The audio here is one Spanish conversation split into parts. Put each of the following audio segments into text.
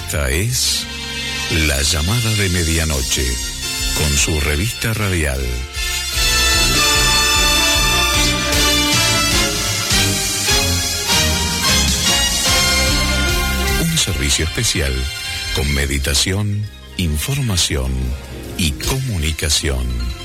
Esta es La Llamada de Medianoche, con su revista radial. Un servicio especial con meditación, información y comunicación.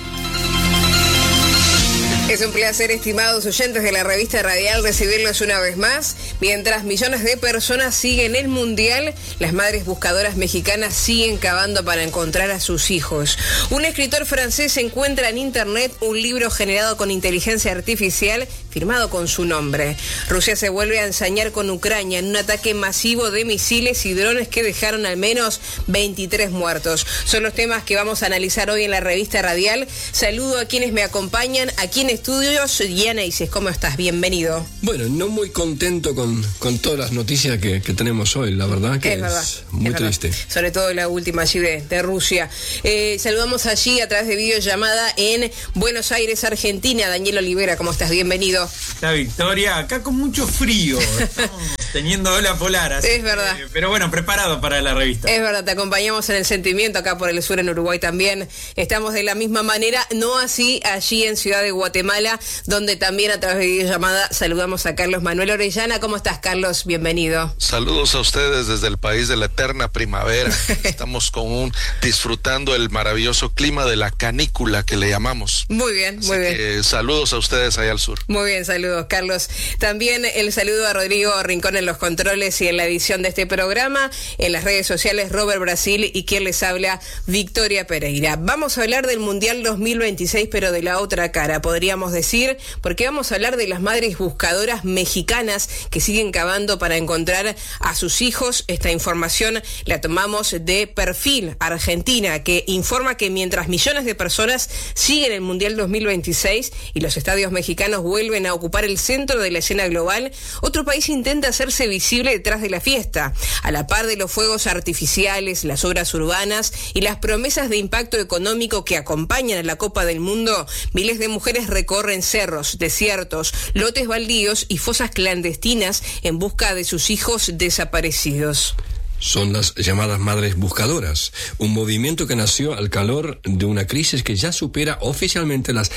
Es un placer, estimados oyentes de la revista radial, recibirlos una vez más. Mientras millones de personas siguen el mundial, las madres buscadoras mexicanas siguen cavando para encontrar a sus hijos. Un escritor francés encuentra en internet un libro generado con inteligencia artificial firmado con su nombre. Rusia se vuelve a ensañar con Ucrania en un ataque masivo de misiles y drones que dejaron al menos 23 muertos. Son los temas que vamos a analizar hoy en la revista radial. Saludo a quienes me acompañan aquí en estudios. Diana Isis, ¿cómo estás? Bienvenido. Bueno, no muy contento con todas las noticias que tenemos hoy, la verdad que es muy triste. Sobre todo la última allí de Rusia. Saludamos allí a través de videollamada en Buenos Aires, Argentina. Daniel Olivera, ¿cómo estás? Bienvenido. La Victoria, acá con mucho frío, estamos teniendo ola polar, así es verdad. Pero bueno, preparado para la revista. Es verdad, te acompañamos en el sentimiento acá por el sur, en Uruguay también. Estamos de la misma manera, no así allí en Ciudad de Guatemala, donde también a través de videollamada saludamos a Carlos Manuel Orellana. ¿Cómo estás, Carlos? Bienvenido. Saludos a ustedes desde el país de la eterna primavera. Estamos disfrutando el maravilloso clima de la canícula que le llamamos. Muy bien, muy bien. Saludos a ustedes allá al sur. Muy bien, saludos, Carlos. También el saludo a Rodrigo Rincón en los controles y en la edición de este programa. En las redes sociales, Robert Brasil, y quien les habla, Victoria Pereira. Vamos a hablar del Mundial 2026, pero de la otra cara, podríamos decir, porque vamos a hablar de las madres buscadoras mexicanas que siguen cavando para encontrar a sus hijos. Esta información la tomamos de Perfil Argentina, que informa que mientras millones de personas siguen el Mundial 2026 y los estadios mexicanos vuelven a ocupar el centro de la escena global, otro país intenta hacerse visible detrás de la fiesta. A la par de los fuegos artificiales, las obras urbanas y las promesas de impacto económico que acompañan a la Copa del Mundo, miles de mujeres recorren cerros, desiertos, lotes baldíos y fosas clandestinas en busca de sus hijos desaparecidos. Son las llamadas madres buscadoras, un movimiento que nació al calor de una crisis que ya supera oficialmente las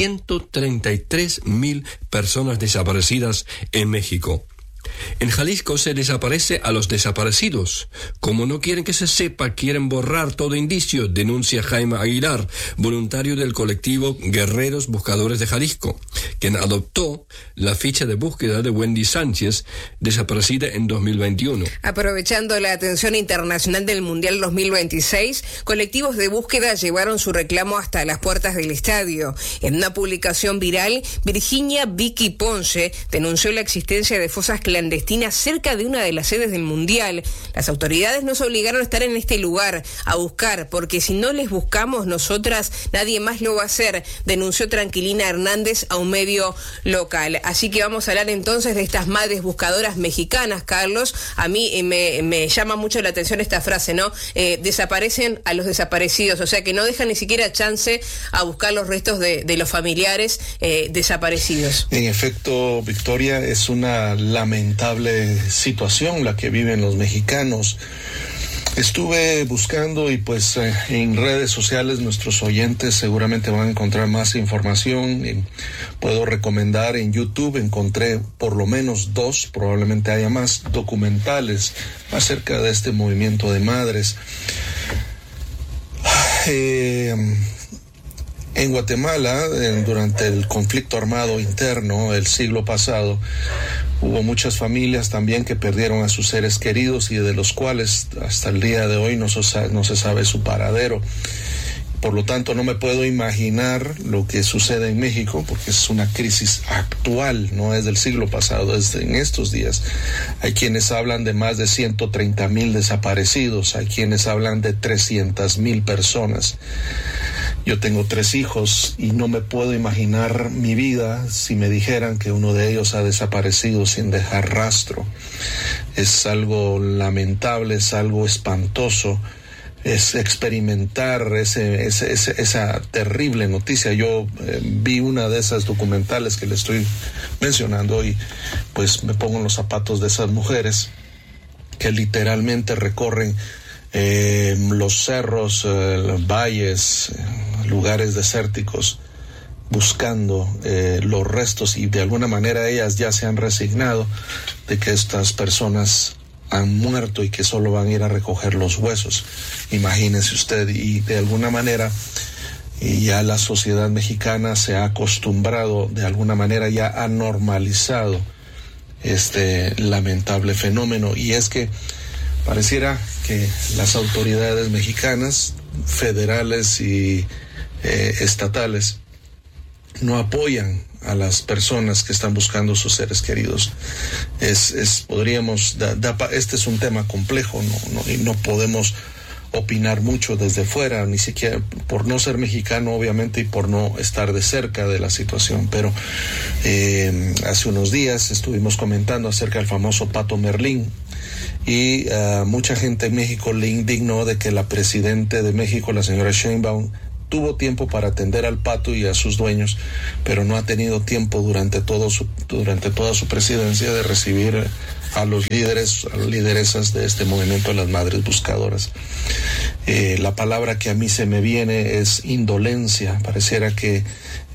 133,000 personas desaparecidas en México. En Jalisco se desaparece a los desaparecidos. Como no quieren que se sepa, quieren borrar todo indicio, denuncia Jaime Aguilar, voluntario del colectivo Guerreros Buscadores de Jalisco, quien adoptó la ficha de búsqueda de Wendy Sánchez, desaparecida en 2021. Aprovechando la atención internacional del Mundial 2026, colectivos de búsqueda llevaron su reclamo hasta las puertas del estadio. En una publicación viral, Virginia Vicky Ponce denunció la existencia de fosas clandestinas cerca de una de las sedes del Mundial. Las autoridades nos obligaron a estar en este lugar, a buscar, porque si no les buscamos nosotras, nadie más lo va a hacer, denunció Tranquilina Hernández a un medio local. Así que vamos a hablar entonces de estas madres buscadoras mexicanas, Carlos. A mí me llama mucho la atención esta frase, ¿no? Desaparecen a los desaparecidos, o sea que no dejan ni siquiera chance a buscar los restos de los familiares desaparecidos. En efecto, Victoria, es una lamentable situación la que viven los mexicanos. Estuve buscando y pues en redes sociales nuestros oyentes seguramente van a encontrar más información. Puedo recomendar en YouTube, encontré por lo menos 2, probablemente haya más, documentales acerca de este movimiento de madres. En Guatemala, durante el conflicto armado interno el siglo pasado, hubo muchas familias también que perdieron a sus seres queridos y de los cuales hasta el día de hoy no se sabe su paradero. Por lo tanto, no me puedo imaginar lo que sucede en México, porque es una crisis actual, no es del siglo pasado, es en estos días. Hay quienes hablan de más de 130,000 desaparecidos, hay quienes hablan de 300,000 personas. Yo tengo 3 hijos y no me puedo imaginar mi vida si me dijeran que uno de ellos ha desaparecido sin dejar rastro. Es algo lamentable, es algo espantoso. Es experimentar esa terrible noticia. Yo vi una de esas documentales que le estoy mencionando y pues me pongo en los zapatos de esas mujeres que literalmente recorren los cerros, valles, lugares desérticos, buscando los restos, y de alguna manera ellas ya se han resignado de que estas personas han muerto y que solo van a ir a recoger los huesos. Imagínese usted, y de alguna manera ya la sociedad mexicana se ha acostumbrado, de alguna manera ya ha normalizado este lamentable fenómeno, y es que pareciera que las autoridades mexicanas, federales y estatales, no apoyan a las personas que están buscando sus seres queridos. Este es un tema complejo, y no podemos opinar mucho desde fuera, ni siquiera por no ser mexicano, obviamente, y por no estar de cerca de la situación. Pero hace unos días estuvimos comentando acerca del famoso Pato Merlín, y mucha gente en México le indignó de que la presidenta de México, la señora Sheinbaum, tuvo tiempo para atender al pato y a sus dueños, pero no ha tenido tiempo durante toda su presidencia de recibir a los líderes, a las lideresas de este movimiento de las madres buscadoras. La palabra que a mí se me viene es indolencia. Pareciera que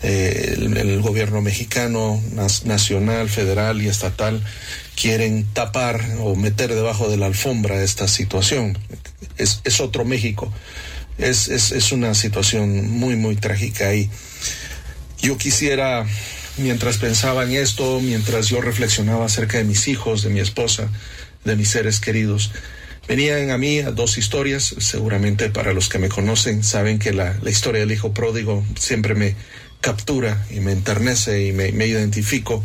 el gobierno mexicano, nacional, federal y estatal, quieren tapar o meter debajo de la alfombra esta situación. Es otro México. Es una situación muy, muy trágica, y yo quisiera, mientras pensaba en esto, mientras yo reflexionaba acerca de mis hijos, de mi esposa, de mis seres queridos, venían a mí dos historias. Seguramente para los que me conocen saben que la historia del hijo pródigo siempre me captura y me enternece y me identifico.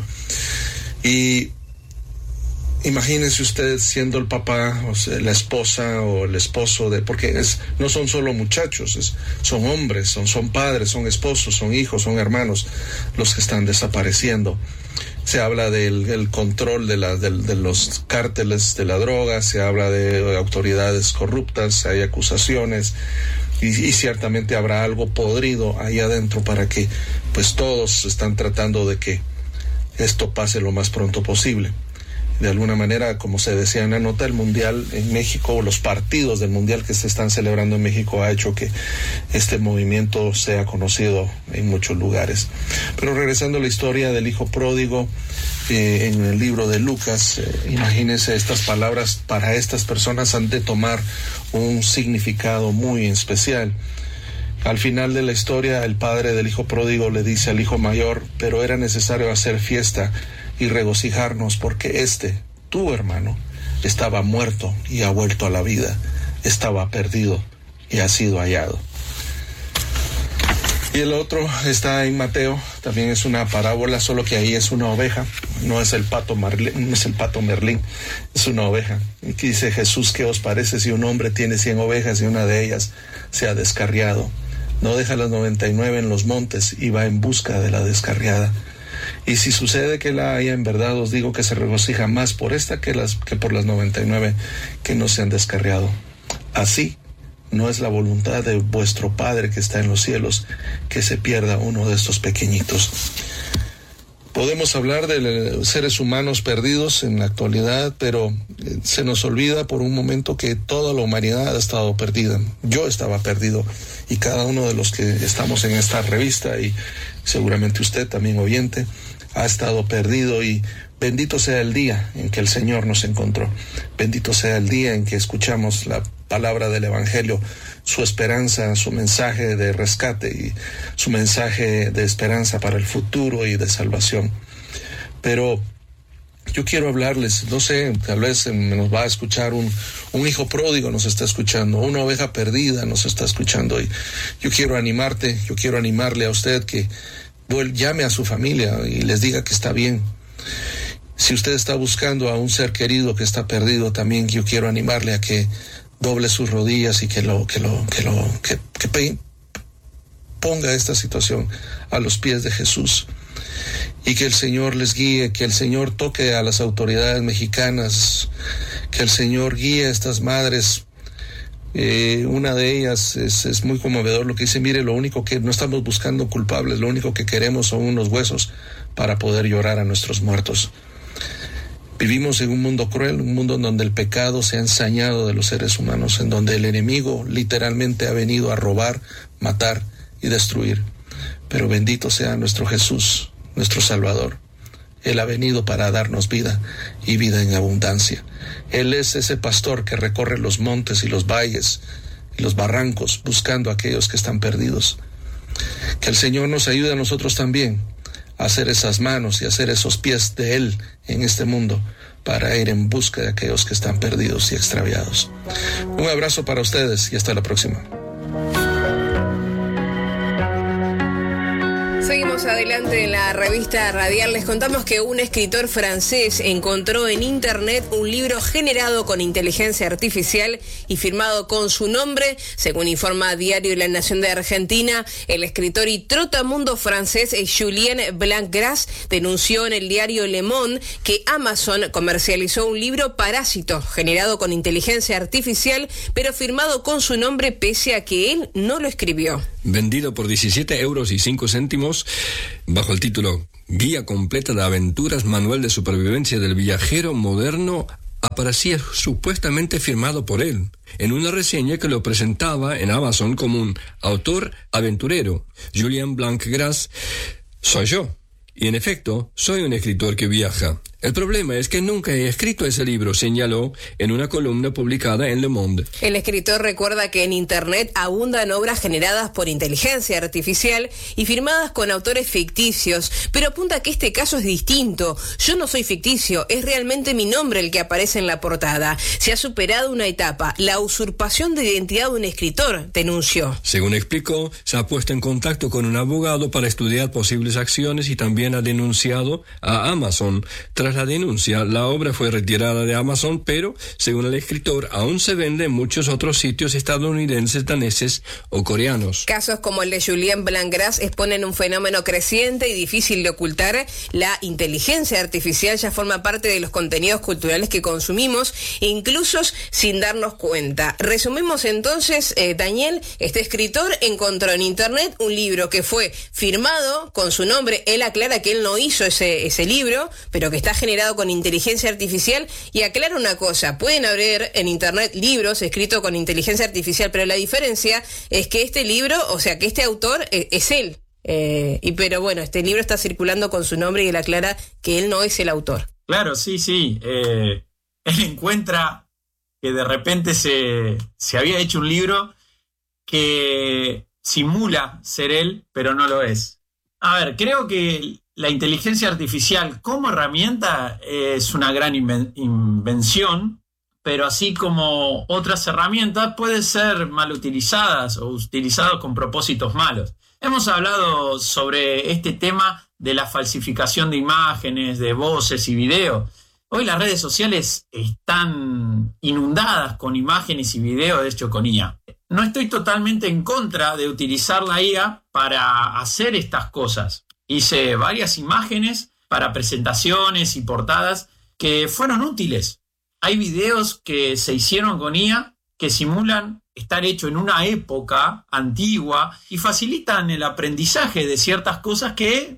Y imagínense usted siendo el papá, o sea, la esposa o el esposo porque no son solo muchachos, son hombres, son padres, son esposos, son hijos, son hermanos los que están desapareciendo. Se habla del control de los cárteles de la droga, se habla de autoridades corruptas, hay acusaciones, y ciertamente habrá algo podrido ahí adentro para que pues todos están tratando de que esto pase lo más pronto posible. De alguna manera, como se decía en la nota, el Mundial en México, o los partidos del Mundial que se están celebrando en México, ha hecho que este movimiento sea conocido en muchos lugares. Pero regresando a la historia del hijo pródigo, en el libro de Lucas, imagínense, estas palabras para estas personas han de tomar un significado muy especial. Al final de la historia, el padre del hijo pródigo le dice al hijo mayor: pero era necesario hacer fiesta y regocijarnos, porque tu hermano, estaba muerto y ha vuelto a la vida, estaba perdido y ha sido hallado. Y el otro está en Mateo, también es una parábola, solo que ahí es una oveja, no es el pato Merlín, es una oveja. Y aquí dice Jesús: ¿qué os parece si un hombre tiene 100 ovejas y una de ellas se ha descarriado? No deja las 99 en los montes y va en busca de la descarriada. Y si sucede que la haya, en verdad os digo que se regocija más por esta que por las 99 que no se han descarriado. Así no es la voluntad de vuestro Padre que está en los cielos, que se pierda uno de estos pequeñitos. Podemos hablar de seres humanos perdidos en la actualidad, pero se nos olvida por un momento que toda la humanidad ha estado perdida. Yo estaba perdido, y cada uno de los que estamos en esta revista, y seguramente usted también, oyente, ha estado perdido, y bendito sea el día en que el Señor nos encontró. Bendito sea el día en que escuchamos la palabra del Evangelio, su esperanza, su mensaje de rescate y su mensaje de esperanza para el futuro y de salvación. Pero yo quiero hablarles, no sé, tal vez nos va a escuchar un hijo pródigo, nos está escuchando, una oveja perdida nos está escuchando, y yo quiero animarle a usted que llame a su familia y les diga que está bien. Si usted está buscando a un ser querido que está perdido, también yo quiero animarle a que doble sus rodillas y que ponga esta situación a los pies de Jesús, y que el Señor les guíe, que el Señor toque a las autoridades mexicanas, que el Señor guíe a estas madres. Una de ellas es muy conmovedor lo que dice: mire, lo único que no estamos buscando culpables, lo único que queremos son unos huesos para poder llorar a nuestros muertos. Vivimos en un mundo cruel, un mundo en donde el pecado se ha ensañado de los seres humanos, en donde el enemigo literalmente ha venido a robar, matar y destruir. Pero bendito sea nuestro Jesús, nuestro Salvador. Él ha venido para darnos vida y vida en abundancia. Él es ese pastor que recorre los montes y los valles y los barrancos buscando a aquellos que están perdidos. Que el Señor nos ayude a nosotros también a hacer esas manos y hacer esos pies de Él en este mundo para ir en busca de aquellos que están perdidos y extraviados. Un abrazo para ustedes y hasta la próxima. Seguimos adelante en la revista Radial. Les contamos que un escritor francés encontró en internet un libro generado con inteligencia artificial y firmado con su nombre. Según informa Diario La Nación de Argentina, el escritor y trotamundo francés Julien Blancgras denunció en el diario Le Monde que Amazon comercializó un libro Parásito generado con inteligencia artificial, pero firmado con su nombre pese a que él no lo escribió. Vendido por 17,05 €, bajo el título Guía completa de aventuras, manual de supervivencia del viajero moderno, aparecía supuestamente firmado por él, en una reseña que lo presentaba en Amazon como un autor aventurero. Julien Blancgras: soy yo. Y en efecto, soy un escritor que viaja. El problema es que nunca he escrito ese libro, señaló en una columna publicada en Le Monde. El escritor recuerda que en Internet abundan obras generadas por inteligencia artificial y firmadas con autores ficticios, pero apunta que este caso es distinto. Yo no soy ficticio, es realmente mi nombre el que aparece en la portada. Se ha superado una etapa, la usurpación de identidad de un escritor, denunció. Según explicó, se ha puesto en contacto con un abogado para estudiar posibles acciones y también ha denunciado a Amazon. Tras la denuncia, la obra fue retirada de Amazon, pero, según el escritor, aún se vende en muchos otros sitios estadounidenses, daneses o coreanos. Casos como el de Julien Blancgras exponen un fenómeno creciente y difícil de ocultar. La inteligencia artificial ya forma parte de los contenidos culturales que consumimos, incluso sin darnos cuenta. Resumimos entonces, Daniel, este escritor encontró en Internet un libro que fue firmado con su nombre. Él aclara que él no hizo ese libro, pero que está generado con inteligencia artificial, y aclara una cosa: pueden haber en Internet libros escritos con inteligencia artificial, pero la diferencia es que este libro, o sea, que este autor es él. Pero bueno, este libro está circulando con su nombre y él aclara que él no es el autor. Claro, sí. Él encuentra que de repente se había hecho un libro que simula ser él, pero no lo es. A ver, creo que la inteligencia artificial como herramienta es una gran invención, pero así como otras herramientas pueden ser mal utilizadas o utilizadas con propósitos malos. Hemos hablado sobre este tema de la falsificación de imágenes, de voces y videos. Hoy las redes sociales están inundadas con imágenes y videos hechos con IA. No estoy totalmente en contra de utilizar la IA para hacer estas cosas. Hice varias imágenes para presentaciones y portadas que fueron útiles. Hay videos que se hicieron con IA que simulan estar hecho en una época antigua y facilitan el aprendizaje de ciertas cosas que,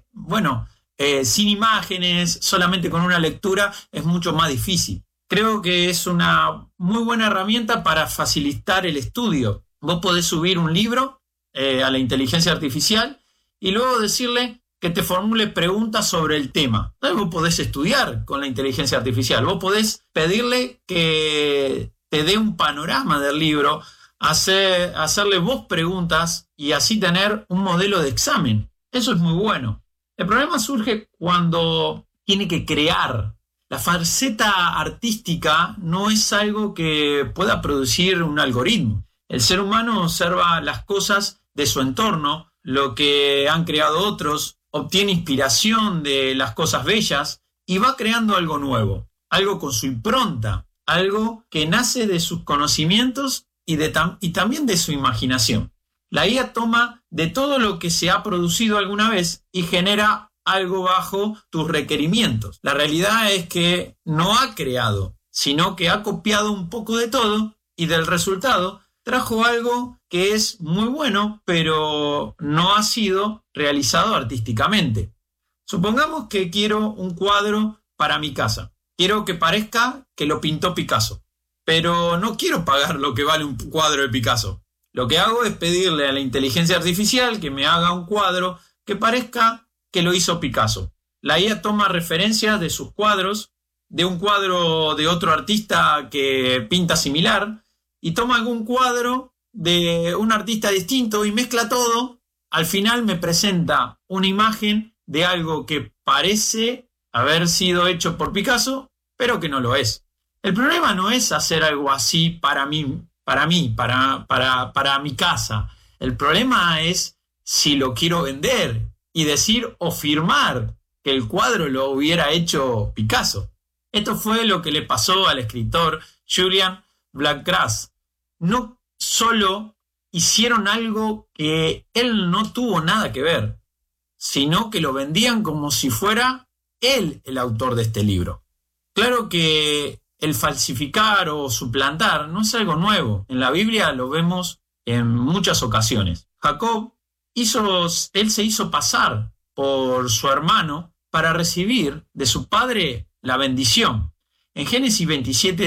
sin imágenes, solamente con una lectura, es mucho más difícil. Creo que es una muy buena herramienta para facilitar el estudio. Vos podés subir un libro a la inteligencia artificial y luego decirle que te formule preguntas sobre el tema. Entonces vos podés estudiar con la inteligencia artificial. Vos podés pedirle que te dé un panorama del libro, hacerle vos preguntas y así tener un modelo de examen. Eso es muy bueno. El problema surge cuando tiene que crear. La faceta artística no es algo que pueda producir un algoritmo. El ser humano observa las cosas de su entorno, lo que han creado otros, obtiene inspiración de las cosas bellas y va creando algo nuevo, algo con su impronta, algo que nace de sus conocimientos y también de su imaginación. La IA toma de todo lo que se ha producido alguna vez y genera algo bajo tus requerimientos. La realidad es que no ha creado, sino que ha copiado un poco de todo y del resultado trajo algo que es muy bueno, pero no ha sido realizado artísticamente. Supongamos que quiero un cuadro para mi casa. quiero que parezca que lo pintó Picasso, pero no quiero pagar lo que vale un cuadro de Picasso. Lo que hago es pedirle a la inteligencia artificial que me haga un cuadro que parezca que lo hizo Picasso. La IA toma referencias de sus cuadros, de un cuadro de otro artista que pinta similar, y toma algún cuadro de un artista distinto y mezcla todo. Al final me presenta una imagen de algo que parece haber sido hecho por Picasso, pero que no lo es. El problema no es hacer algo así para mi casa. El problema es si lo quiero vender y decir o firmar que el cuadro lo hubiera hecho Picasso. Esto fue lo que le pasó al escritor Julian Blackgrass. No solo hicieron algo que él no tuvo nada que ver, sino que lo vendían como si fuera él el autor de este libro. Claro que el falsificar o suplantar no es algo nuevo. En la Biblia lo vemos en muchas ocasiones. Jacob se hizo pasar por su hermano para recibir de su padre la bendición. En Génesis 27